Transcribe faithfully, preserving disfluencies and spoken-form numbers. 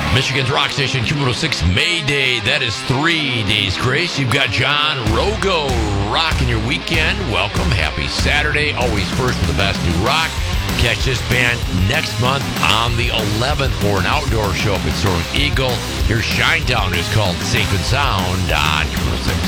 Michigan's Rock Station, Q one oh six May Day. That is three days grace. You've got John Rogo rocking your weekend. Welcome. Happy Saturday. Always first with the best new rock. Catch this band next month on the eleventh for an outdoor show up at Soaring Eagle. Your Shinetown is called Safe and Sound on Q one oh six.